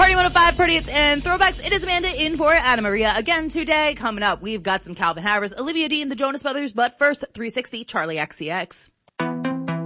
Party 105, Party Hits and Throwbacks. It is Amanda in for Anna Maria again today. Coming up, we've got some Calvin Harris, Olivia Dean, the Jonas Brothers, but first, 360, Charlie XCX.